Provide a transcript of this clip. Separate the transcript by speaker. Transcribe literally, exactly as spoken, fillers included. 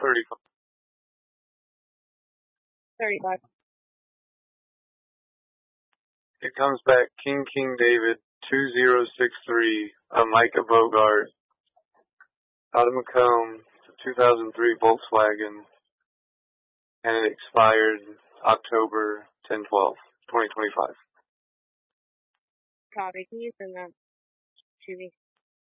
Speaker 1: thirty-five.
Speaker 2: thirty-five.
Speaker 1: It comes back King King David two zero six three, a Micah Bogart, out of Macomb, two thousand three Volkswagen, and it expired October ten twelve, twenty twenty-five.
Speaker 2: Copy. Can you send that to me?